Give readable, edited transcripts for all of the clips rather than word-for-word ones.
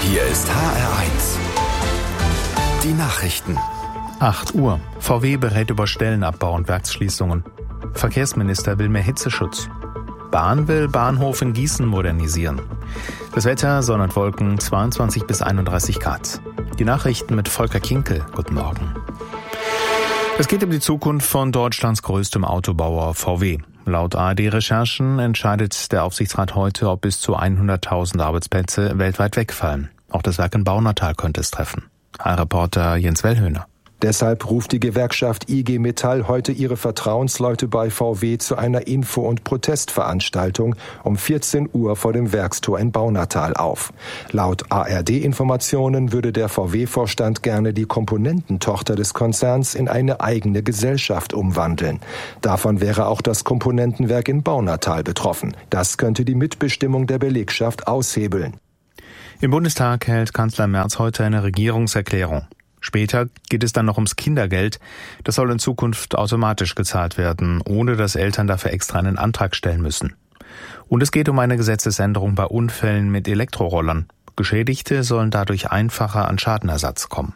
Hier ist HR1. Die Nachrichten. 8 Uhr. VW berät über Stellenabbau und Werksschließungen. Verkehrsminister will mehr Hitzeschutz. Bahn will Bahnhof in Gießen modernisieren. Das Wetter, Sonne und Wolken, 22 bis 31 Grad. Die Nachrichten mit Volker Kinkel. Guten Morgen. Es geht um die Zukunft von Deutschlands größtem Autobauer VW. Laut ARD-Recherchen entscheidet der Aufsichtsrat heute, ob bis zu 100.000 Arbeitsplätze weltweit wegfallen. Auch das Werk in Baunatal könnte es treffen. HR-Reporter Jens Wellhöhner. Deshalb ruft die Gewerkschaft IG Metall heute ihre Vertrauensleute bei VW zu einer Info- und Protestveranstaltung um 14 Uhr vor dem Werkstor in Baunatal auf. Laut ARD-Informationen würde der VW-Vorstand gerne die Komponententochter des Konzerns in eine eigene Gesellschaft umwandeln. Davon wäre auch das Komponentenwerk in Baunatal betroffen. Das könnte die Mitbestimmung der Belegschaft aushebeln. Im Bundestag hält Kanzler Merz heute eine Regierungserklärung. Später geht es dann noch ums Kindergeld. Das soll in Zukunft automatisch gezahlt werden, ohne dass Eltern dafür extra einen Antrag stellen müssen. Und es geht um eine Gesetzesänderung bei Unfällen mit Elektrorollern. Geschädigte sollen dadurch einfacher an Schadenersatz kommen.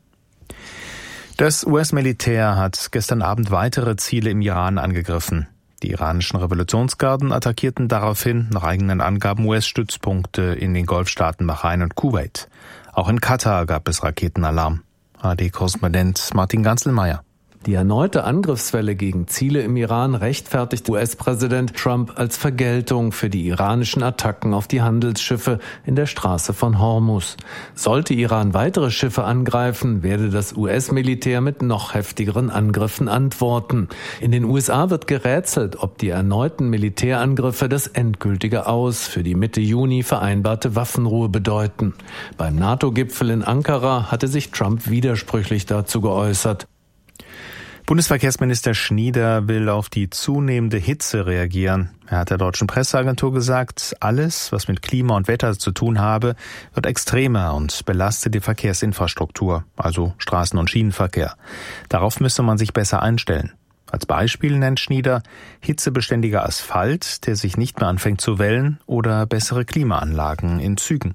Das US-Militär hat gestern Abend weitere Ziele im Iran angegriffen. Die iranischen Revolutionsgarden attackierten daraufhin nach eigenen Angaben US-Stützpunkte in den Golfstaaten Bahrain und Kuwait. Auch in Katar gab es Raketenalarm. ARD-Korrespondent Martin Ganzelmeier. Die erneute Angriffswelle gegen Ziele im Iran rechtfertigt US-Präsident Trump als Vergeltung für die iranischen Attacken auf die Handelsschiffe in der Straße von Hormuz. Sollte Iran weitere Schiffe angreifen, werde das US-Militär mit noch heftigeren Angriffen antworten. In den USA wird gerätselt, ob die erneuten Militärangriffe das endgültige Aus für die Mitte Juni vereinbarte Waffenruhe bedeuten. Beim NATO-Gipfel in Ankara hatte sich Trump widersprüchlich dazu geäußert. Bundesverkehrsminister Schnieder will auf die zunehmende Hitze reagieren. Er hat der Deutschen Presseagentur gesagt, alles, was mit Klima und Wetter zu tun habe, wird extremer und belastet die Verkehrsinfrastruktur, also Straßen- und Schienenverkehr. Darauf müsse man sich besser einstellen. Als Beispiel nennt Schnieder hitzebeständiger Asphalt, der sich nicht mehr anfängt zu wellen, oder bessere Klimaanlagen in Zügen.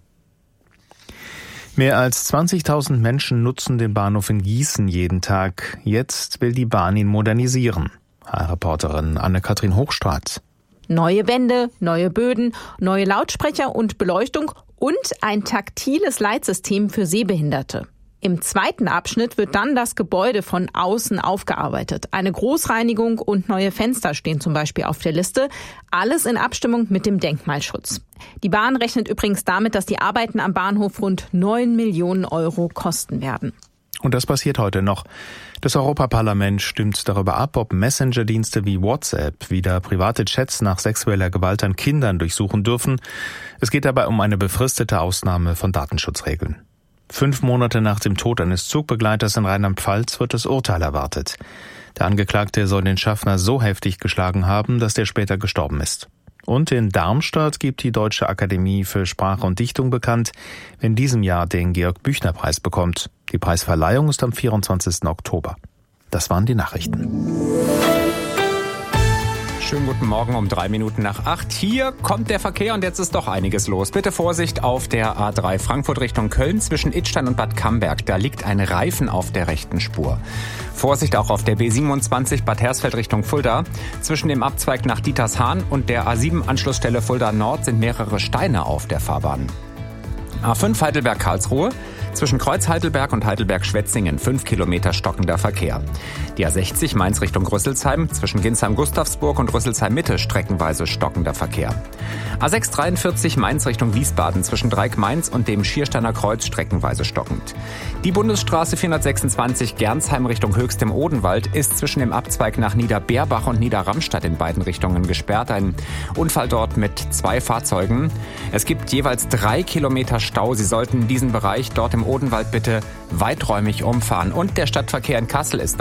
Mehr als 20.000 Menschen nutzen den Bahnhof in Gießen jeden Tag. Jetzt will die Bahn ihn modernisieren. HR-Reporterin Anne-Kathrin Hochstraat. Neue Wände, neue Böden, neue Lautsprecher und Beleuchtung und ein taktiles Leitsystem für Sehbehinderte. Im zweiten Abschnitt wird dann das Gebäude von außen aufgearbeitet. Eine Großreinigung und neue Fenster stehen zum Beispiel auf der Liste. Alles in Abstimmung mit dem Denkmalschutz. Die Bahn rechnet übrigens damit, dass die Arbeiten am Bahnhof rund 9 Millionen Euro kosten werden. Und das passiert heute noch. Das Europaparlament stimmt darüber ab, ob Messenger-Dienste wie WhatsApp wieder private Chats nach sexueller Gewalt an Kindern durchsuchen dürfen. Es geht dabei um eine befristete Ausnahme von Datenschutzregeln. 5 Monate nach dem Tod eines Zugbegleiters in Rheinland-Pfalz wird das Urteil erwartet. Der Angeklagte soll den Schaffner so heftig geschlagen haben, dass der später gestorben ist. Und in Darmstadt gibt die Deutsche Akademie für Sprache und Dichtung bekannt, wer in diesem Jahr den Georg-Büchner-Preis bekommt. Die Preisverleihung ist am 24. Oktober. Das waren die Nachrichten. Schönen guten Morgen um 3 Minuten nach 8. Hier kommt der Verkehr und jetzt ist doch einiges los. Bitte Vorsicht auf der A3 Frankfurt Richtung Köln zwischen Idstein und Bad Camberg. Da liegt ein Reifen auf der rechten Spur. Vorsicht auch auf der B27 Bad Hersfeld Richtung Fulda. Zwischen dem Abzweig nach Dietershahn und der A7 Anschlussstelle Fulda Nord sind mehrere Steine auf der Fahrbahn. A5 Heidelberg-Karlsruhe. Zwischen Kreuz Heidelberg und Heidelberg-Schwetzingen 5 Kilometer stockender Verkehr. Die A60 Mainz Richtung Rüsselsheim, zwischen Ginsheim-Gustavsburg und Rüsselsheim-Mitte streckenweise stockender Verkehr. A6 43 Mainz Richtung Wiesbaden, zwischen Dreieck-Mainz und dem Schiersteiner Kreuz streckenweise stockend. Die Bundesstraße 426 Gernsheim Richtung Höchst im Odenwald ist zwischen dem Abzweig nach Niederbeerbach und Niederramstadt in beiden Richtungen gesperrt. Ein Unfall dort mit 2 Fahrzeugen. Es gibt jeweils 3 Kilometer Stau. Sie sollten diesen Bereich dort im Odenwald bitte weiträumig umfahren. Und der Stadtverkehr in Kassel ist dabei.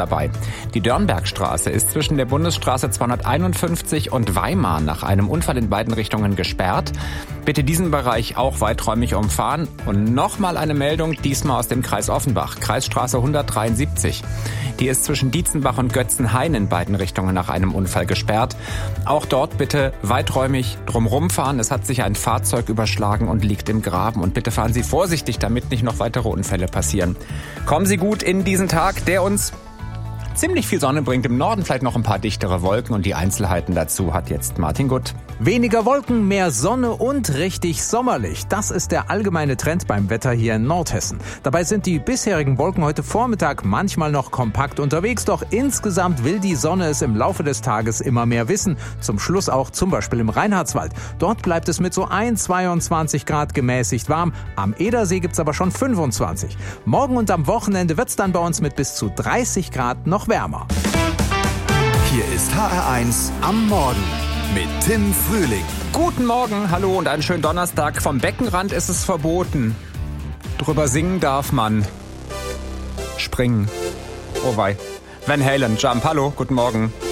Die Dörnbergstraße ist zwischen der Bundesstraße 251 und Weimar nach einem Unfall in beiden Richtungen gesperrt. Bitte diesen Bereich auch weiträumig umfahren. Und nochmal eine Meldung, diesmal aus dem Kreis Offenbach, Kreisstraße 173. Die ist zwischen Dietzenbach und Götzenhain in beiden Richtungen nach einem Unfall gesperrt. Auch dort bitte weiträumig drumherum fahren. Es hat sich ein Fahrzeug überschlagen und liegt im Graben. Und bitte fahren Sie vorsichtig, damit nicht noch weitere Unfälle passieren. Kommen Sie gut in diesen Tag, der uns ziemlich viel Sonne bringt. Im Norden vielleicht noch ein paar dichtere Wolken und die Einzelheiten dazu hat jetzt Martin Gutt. Weniger Wolken, mehr Sonne und richtig sommerlich. Das ist der allgemeine Trend beim Wetter hier in Nordhessen. Dabei sind die bisherigen Wolken heute Vormittag manchmal noch kompakt unterwegs, doch insgesamt will die Sonne es im Laufe des Tages immer mehr wissen. Zum Schluss auch zum Beispiel im Reinhardswald. Dort bleibt es mit so 22 Grad gemäßigt warm. Am Edersee gibt's aber schon 25. Morgen und am Wochenende wird's dann bei uns mit bis zu 30 Grad noch wärmer. Hier ist HR1 am Morgen mit Tim Frühling. Guten Morgen, hallo und einen schönen Donnerstag. Vom Beckenrand ist es verboten. Drüber singen darf man. Springen. Oh wei. Van Halen, Jump, hallo, guten Morgen.